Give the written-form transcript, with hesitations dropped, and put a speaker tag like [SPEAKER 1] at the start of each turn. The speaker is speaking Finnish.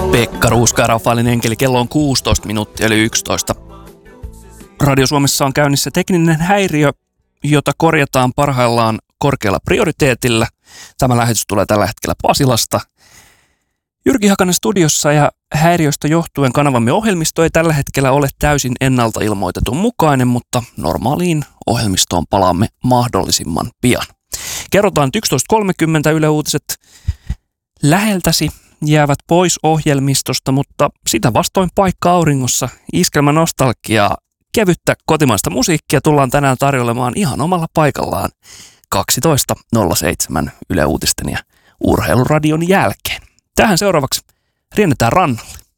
[SPEAKER 1] Pekka Ruuska ja Rafaelin enkeli. Kello on 16 minuuttia eli 11. Radio Suomessa on käynnissä tekninen häiriö, jota korjataan parhaillaan korkealla prioriteetilla. Tämä lähetys tulee tällä hetkellä Pasilasta. Jyrki Hakanen studiossa ja häiriöstä johtuen kanavamme ohjelmisto ei tällä hetkellä ole täysin ennalta ilmoitetun mukainen, mutta normaaliin ohjelmistoon palaamme mahdollisimman pian. Kerrotaan 11.30 Yle Uutiset läheltäsi jäävät pois ohjelmistosta, mutta sitä vastoin paikka auringossa, iskelmä nostalgiaa, kevyttä kotimaista musiikkia tullaan tänään tarjolemaan ihan omalla paikallaan 12.07 Yle Uutisten ja Urheiluradion jälkeen. Tähän seuraavaksi riennetään rannalle.